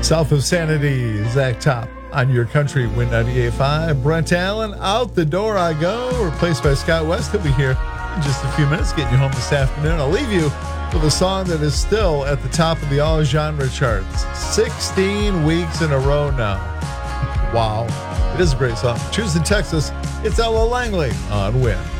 South of Sanity, Zach Top on your country, Win 98.5. Brent Allen, out the door I go, replaced by Scott West. He'll be here in just a few minutes, getting you home this afternoon. I'll leave you with a song that is still at the top of the all genre charts. 16 weeks in a row now. Wow. It is a great song. Choosing Texas, it's Ella Langley on Win.